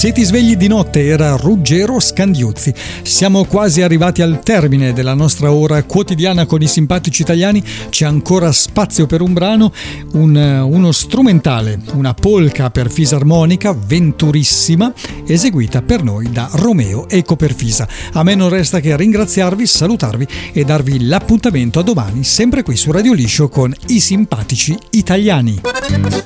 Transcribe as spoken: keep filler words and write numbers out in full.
Se ti svegli di notte era Ruggero Scandiuzzi. Siamo quasi arrivati al termine della nostra ora quotidiana con i simpatici italiani. C'è ancora spazio per un brano, un, uno strumentale, una polka per fisarmonica venturissima, eseguita per noi da Romeo e Coperfisa. A me non resta che ringraziarvi, salutarvi e darvi l'appuntamento a domani, sempre qui su Radio Liscio con i simpatici italiani.